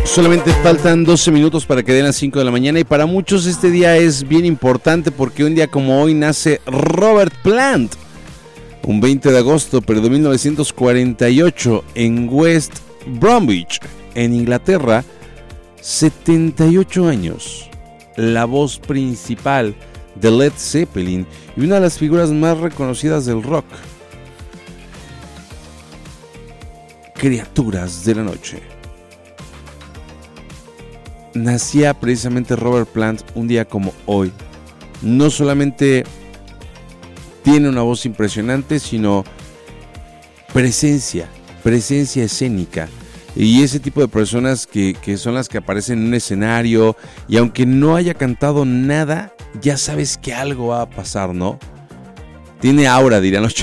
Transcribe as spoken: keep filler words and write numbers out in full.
Solamente faltan doce minutos para que den las cinco de la mañana y para muchos este día es bien importante porque un día como hoy nace Robert Plant, un veinte de agosto pero de mil novecientos cuarenta y ocho en West Bromwich, en Inglaterra, setenta y ocho años, la voz principal de Led Zeppelin y una de las figuras más reconocidas del rock. Criaturas de la noche. Nacía precisamente Robert Plant un día como hoy. No solamente tiene una voz impresionante, sino presencia, presencia escénica. Y ese tipo de personas que, que son las que aparecen en un escenario y aunque no haya cantado nada, ya sabes que algo va a pasar, ¿no? Tiene aura, dirían los